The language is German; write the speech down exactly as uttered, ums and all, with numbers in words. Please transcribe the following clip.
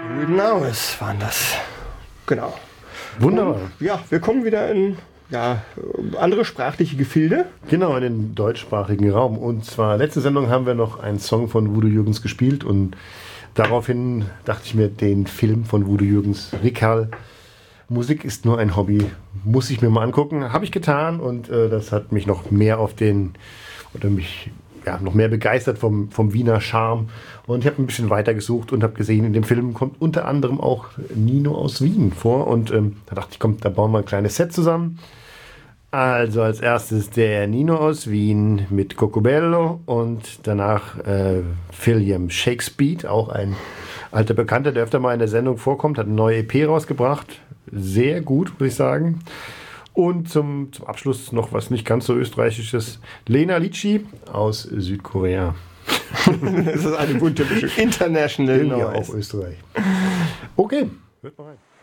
Written Hours waren das. Genau. Wunderbar. Und, ja, wir kommen wieder in ja, andere sprachliche Gefilde. Genau, in den deutschsprachigen Raum. Und zwar, letzte Sendung haben wir noch einen Song von Udo Jürgens gespielt und daraufhin dachte ich mir, den Film von Udo Jürgens, Rickhall, Musik ist nur ein Hobby, muss ich mir mal angucken. Habe ich getan und äh, das hat mich noch mehr auf den, oder mich ja, noch mehr begeistert vom, vom Wiener Charme. Und ich habe ein bisschen weiter gesucht und habe gesehen, in dem Film kommt unter anderem auch Nino aus Wien vor. Und ähm, da dachte ich, komm, da bauen wir ein kleines Set zusammen. Also als erstes der Nino aus Wien mit Cocobello und danach äh, William Shakespeare, auch ein alter Bekannter, der öfter mal in der Sendung vorkommt, hat eine neue E P rausgebracht. Sehr gut, würde ich sagen. Und zum, zum Abschluss noch was nicht ganz so österreichisches. Lena Litschi aus Südkorea. Das ist eine bunte Mischung. International Irgendwie Noise. auch Österreich. Okay, hört mal rein.